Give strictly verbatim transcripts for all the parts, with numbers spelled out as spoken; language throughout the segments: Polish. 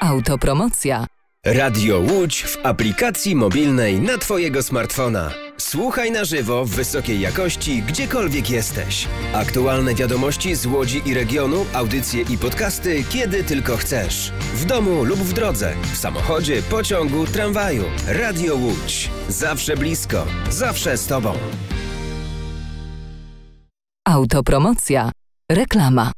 Autopromocja. Radio Łódź w aplikacji mobilnej na Twojego smartfona. Słuchaj na żywo w wysokiej jakości, gdziekolwiek jesteś. Aktualne wiadomości z Łodzi i regionu, audycje i podcasty, kiedy tylko chcesz. W domu lub w drodze, w samochodzie, pociągu, tramwaju. Radio Łódź. Zawsze blisko, zawsze z Tobą. Autopromocja. Reklama.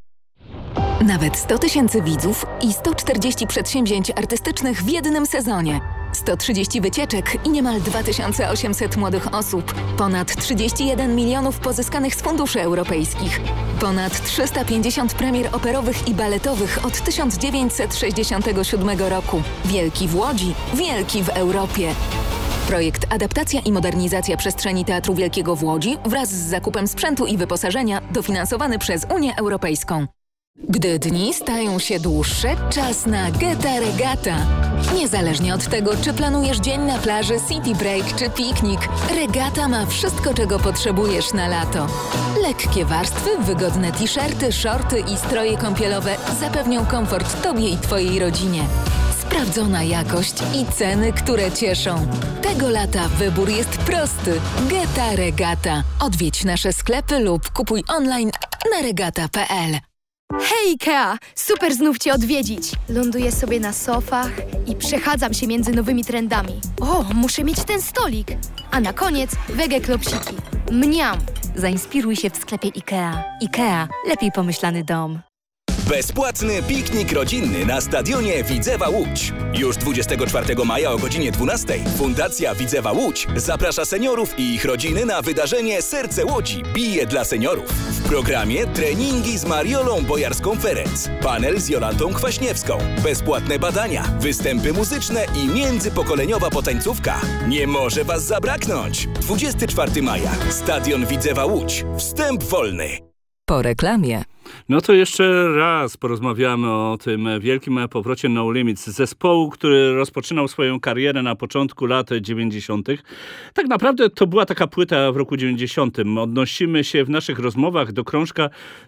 Nawet sto tysięcy widzów i sto czterdzieści przedsięwzięć artystycznych w jednym sezonie. sto trzydzieści wycieczek i niemal dwa tysiące osiemset młodych osób. Ponad trzydzieści jeden milionów pozyskanych z funduszy europejskich. Ponad trzysta pięćdziesiąt premier operowych i baletowych od tysiąc dziewięćset sześćdziesiątego siódmego roku. Wielki w Łodzi, wielki w Europie. Projekt Adaptacja i modernizacja przestrzeni Teatru Wielkiego w Łodzi wraz z zakupem sprzętu i wyposażenia dofinansowany przez Unię Europejską. Gdy dni stają się dłuższe, czas na Geta Regata. Niezależnie od tego, czy planujesz dzień na plaży, city break czy piknik, Regata ma wszystko, czego potrzebujesz na lato. Lekkie warstwy, wygodne t-shirty, shorty i stroje kąpielowe zapewnią komfort Tobie i Twojej rodzinie. Sprawdzona jakość i ceny, które cieszą. Tego lata wybór jest prosty. Geta Regata. Odwiedź nasze sklepy lub kupuj online na regata kropka pe el. Hej Ikea! Super znów Cię odwiedzić. Ląduję sobie na sofach i przechadzam się między nowymi trendami. O, muszę mieć ten stolik. A na koniec wege klopsiki. Mniam! Zainspiruj się w sklepie Ikea. Ikea. Lepiej pomyślany dom. Bezpłatny piknik rodzinny na stadionie Widzewa Łódź. Już dwudziestego czwartego maja o godzinie dwunastej Fundacja Widzewa Łódź zaprasza seniorów i ich rodziny na wydarzenie Serce Łodzi bije dla seniorów. W programie treningi z Mariolą Bojarską-Ferenc, panel z Jolantą Kwaśniewską, bezpłatne badania, występy muzyczne i międzypokoleniowa potańcówka. Nie może Was zabraknąć! dwudziestego czwartego maja. Stadion Widzewa Łódź. Wstęp wolny. Po reklamie. No to jeszcze raz porozmawiamy o tym wielkim powrocie No Limits, zespołu, który rozpoczynał swoją karierę na początku lat dziewięćdziesiątych. Tak naprawdę to była taka płyta w roku dziewięćdziesiątym. Odnosimy się w naszych rozmowach do krążka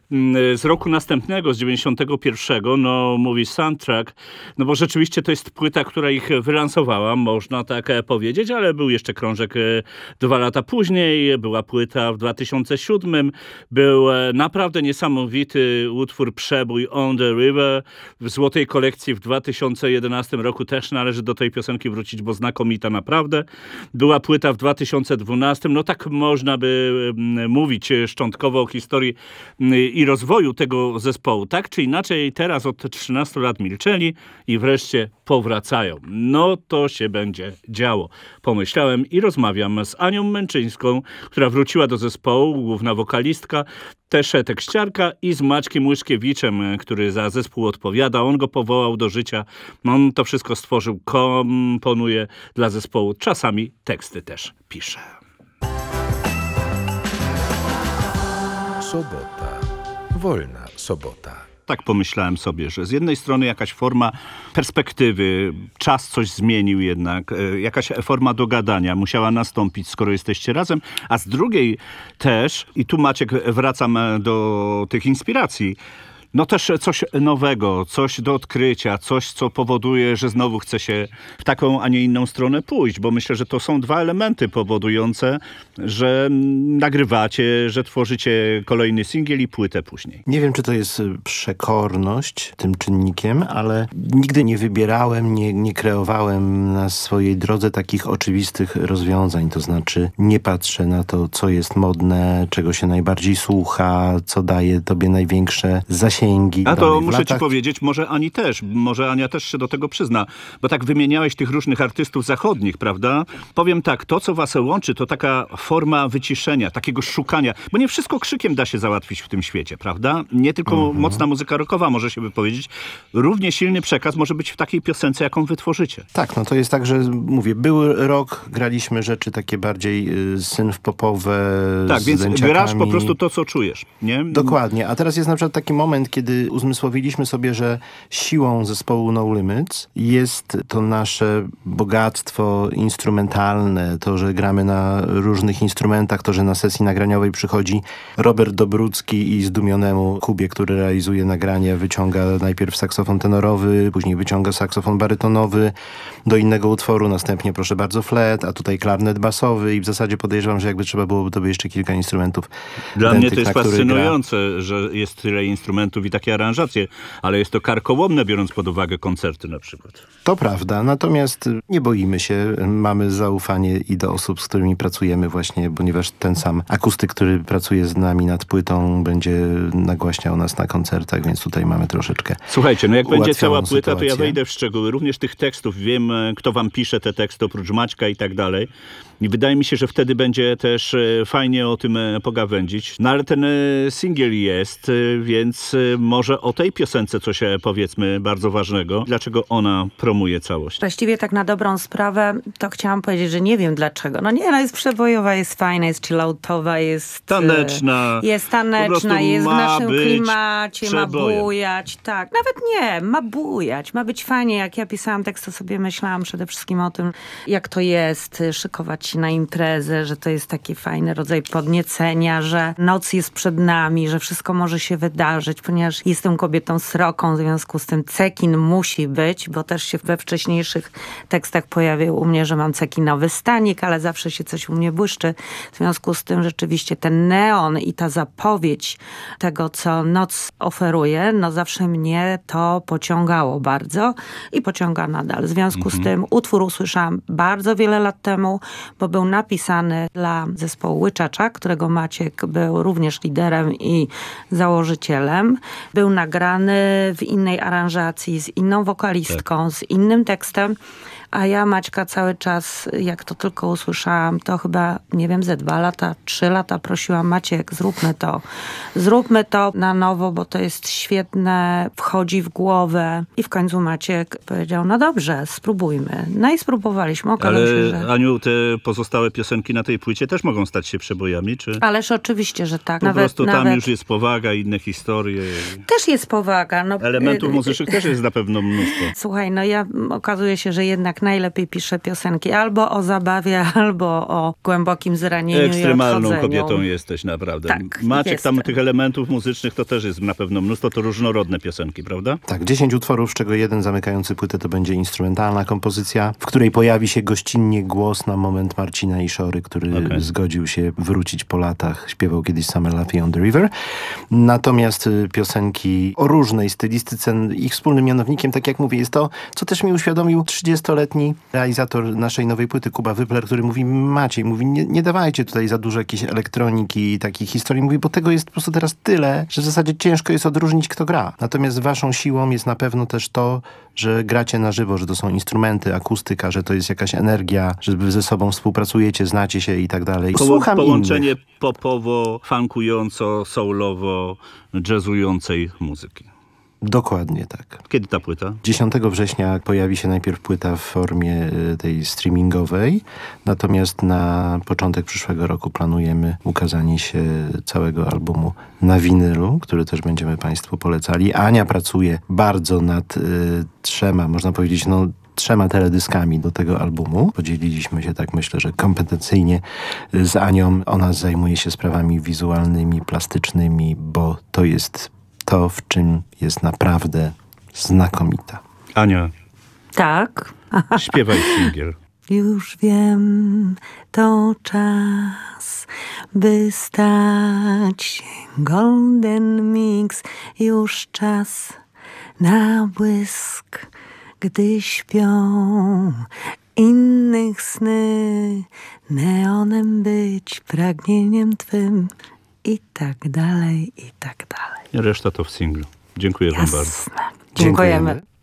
z roku następnego, z dziewięćdziesiątego pierwszego, no mówi Soundtrack, no bo rzeczywiście to jest płyta, która ich wylansowała, można tak powiedzieć, ale był jeszcze krążek dwa lata później, była płyta w dwa tysiące siódmym, był naprawdę niesamowity utwór Przebój On the River w złotej kolekcji w dwa tysiące jedenastym roku też należy do tej piosenki wrócić, bo znakomita naprawdę. Była płyta w dwa tysiące dwunastym, no tak można by mówić szczątkowo o historii i rozwoju tego zespołu. Tak czy inaczej teraz od trzynastu lat milczeli i wreszcie powracają. No to się będzie działo. Pomyślałem i rozmawiam z Anią Męczyńską, która wróciła do zespołu, główna wokalistka, też tekściarka, i z Maćkiem Łyszkiewiczem, który za zespół odpowiada. On go powołał do życia. On to wszystko stworzył, komponuje dla zespołu. Czasami teksty też pisze. Sobota. Wolna sobota. Tak pomyślałem sobie, że z jednej strony jakaś forma perspektywy, czas coś zmienił jednak, jakaś forma dogadania musiała nastąpić, skoro jesteście razem, a z drugiej też, i tu Maciek wracam do tych inspiracji, no też coś nowego, coś do odkrycia, coś, co powoduje, że znowu chce się w taką, a nie inną stronę pójść, bo myślę, że to są dwa elementy powodujące, że nagrywacie, że tworzycie kolejny singiel i płytę później. Nie wiem, czy to jest przekorność tym czynnikiem, ale nigdy nie wybierałem, nie, nie kreowałem na swojej drodze takich oczywistych rozwiązań, to znaczy nie patrzę na to, co jest modne, czego się najbardziej słucha, co daje tobie największe zasięgi. A to muszę latach. ci powiedzieć, może Ani też, może Ania też się do tego przyzna, bo tak wymieniałeś tych różnych artystów zachodnich, prawda? Powiem tak, to co was łączy, to taka forma wyciszenia, takiego szukania, bo nie wszystko krzykiem da się załatwić w tym świecie, prawda? Nie tylko mhm. mocna muzyka rockowa może się wypowiedzieć, równie silny przekaz może być w takiej piosence, jaką wy tworzycie. Tak, no to jest tak, że mówię, był rok, graliśmy rzeczy takie bardziej y, synth-popowe. Tak, z więc dęciakami. grasz po prostu to, co czujesz, nie? Dokładnie, a teraz jest na przykład taki moment, kiedy uzmysłowiliśmy sobie, że siłą zespołu No Limits jest to nasze bogactwo instrumentalne, to, że gramy na różnych instrumentach, to, że na sesji nagraniowej przychodzi Robert Dobrucki i zdumionemu Kubie, który realizuje nagranie, wyciąga najpierw saksofon tenorowy, później wyciąga saksofon barytonowy do innego utworu, następnie proszę bardzo flet, a tutaj klarnet basowy i w zasadzie podejrzewam, że jakby trzeba byłoby to by jeszcze kilka instrumentów. Dla dętych, mnie to jest na fascynujące, gra. że jest tyle instrumentów i takie aranżacje, ale jest to karkołomne, biorąc pod uwagę koncerty na przykład. To prawda, natomiast nie boimy się, mamy zaufanie i do osób, z którymi pracujemy właśnie, ponieważ ten sam akustyk, który pracuje z nami nad płytą, będzie nagłaśniał nas na koncertach, więc tutaj mamy troszeczkę Słuchajcie, no jak będzie cała płyta, sytuację. to ja wejdę w szczegóły, również tych tekstów, wiem, kto wam pisze te teksty, oprócz Maćka i tak dalej. I wydaje mi się, że wtedy będzie też fajnie o tym pogawędzić. No ale ten singiel jest, więc może o tej piosence coś powiedzmy bardzo ważnego. Dlaczego ona promuje całość? Właściwie tak na dobrą sprawę to chciałam powiedzieć, że nie wiem dlaczego. No nie, no jest przebojowa, jest fajna, jest chilloutowa, jest taneczna. Jest taneczna, jest w naszym klimacie, przebojem. ma bujać. Tak, nawet nie, ma bujać, ma być fajnie. Jak ja pisałam tekst, to sobie myślałam przede wszystkim o tym, jak to jest szykować się na imprezę, że to jest taki fajny rodzaj podniecenia, że noc jest przed nami, że wszystko może się wydarzyć, ponieważ jestem kobietą sroką, w związku z tym cekin musi być, bo też się we wcześniejszych tekstach pojawił u mnie, że mam cekinowy stanik, ale zawsze się coś u mnie błyszczy. W związku z tym rzeczywiście ten neon i ta zapowiedź tego, co noc oferuje, no zawsze mnie to pociągało bardzo i pociąga nadal. W związku mhm. z tym utwór usłyszałam bardzo wiele lat temu, bo był napisany dla zespołu Łyczacza, którego Maciek był również liderem i założycielem. Był nagrany w innej aranżacji, z inną wokalistką, tak. z innym tekstem, a ja Maćka cały czas, jak to tylko usłyszałam, to chyba, nie wiem, ze dwa lata, trzy lata prosiłam, Maciek, zróbmy to. Zróbmy to na nowo, bo to jest świetne, wchodzi w głowę. I w końcu Maciek powiedział, no dobrze, spróbujmy. No i spróbowaliśmy. Okazało Ale się, że... Aniu, te pozostałe piosenki na tej płycie też mogą stać się przebojami, czy? Ależ oczywiście, że tak. Po nawet, prostu tam nawet... już jest powaga, inne historie. Też jest powaga. No, elementów muzycznych też jest na pewno mnóstwo. Słuchaj, no ja okazuje się, że jednak najlepiej piszę piosenki albo o zabawie, albo o głębokim zranieniu Ekstremalną i kobietą jesteś naprawdę. Tak, Maciek, jestem. tam tych elementów muzycznych to też jest na pewno mnóstwo, to różnorodne piosenki, prawda? Tak, dziesięć utworów, z czego jeden zamykający płytę to będzie instrumentalna kompozycja, w której pojawi się gościnnie głos na moment Marcina Iszory, który okay. zgodził się wrócić po latach. Śpiewał kiedyś Summer Laffy on the River. Natomiast piosenki o różnej stylistyce, ich wspólnym mianownikiem, tak jak mówię, jest to, co też mi uświadomił trzydziestoletni realizator naszej nowej płyty, Kuba Wypler, który mówi, Maciej, mówi, nie, nie dawajcie tutaj za dużo jakiejś elektroniki i takich historii. Mówi, bo tego jest po prostu teraz tyle, że w zasadzie ciężko jest odróżnić, kto gra. Natomiast waszą siłą jest na pewno też to, że gracie na żywo, że to są instrumenty, akustyka, że to jest jakaś energia, że wy ze sobą współpracujecie, znacie się i tak dalej. Słucham Połączenie innych. popowo, funkująco, soulowo, jazzującej muzyki. Dokładnie tak. Kiedy ta płyta? dziesiątego września pojawi się najpierw płyta w formie tej streamingowej, natomiast na początek przyszłego roku planujemy ukazanie się całego albumu na winylu, który też będziemy państwu polecali. Ania pracuje bardzo nad y, trzema, można powiedzieć, no trzema teledyskami do tego albumu. Podzieliliśmy się, tak myślę, że kompetencyjnie z Anią. Ona zajmuje się sprawami wizualnymi, plastycznymi, bo to jest to, w czym jest naprawdę znakomita. Ania. Tak. Śpiewaj singiel. Już wiem, to czas, by stać się Golden Mix. Już czas na błysk, gdy śpią innych sny. Neonem być, pragnieniem twym i tak dalej, i tak dalej. Reszta to w singlu. Dziękuję Jasne. wam bardzo. Dziękujemy.